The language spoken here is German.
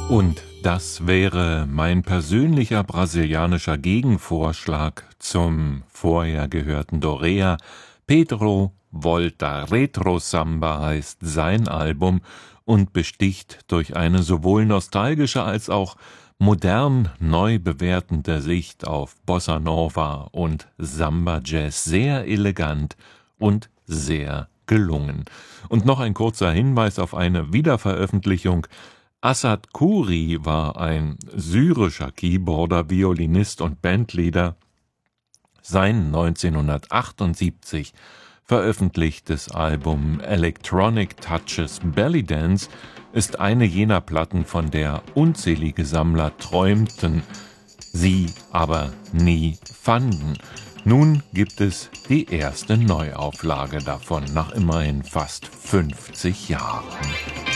Und das wäre mein persönlicher brasilianischer Gegenvorschlag zum vorher gehörten Dorea. Pedro Volta Retro Samba heißt sein Album und besticht durch eine sowohl nostalgische als auch modern neu bewertende Sicht auf Bossa Nova und Samba Jazz sehr elegant und sehr gelungen. Und noch ein kurzer Hinweis auf eine Wiederveröffentlichung. Assad Khoury war ein syrischer Keyboarder, Violinist und Bandleader. Sein 1978 veröffentlichtes Album Electronic Touches Belly Dance ist eine jener Platten, von der unzählige Sammler träumten, sie aber nie fanden. Nun gibt es die erste Neuauflage davon, nach immerhin fast 50 Jahren.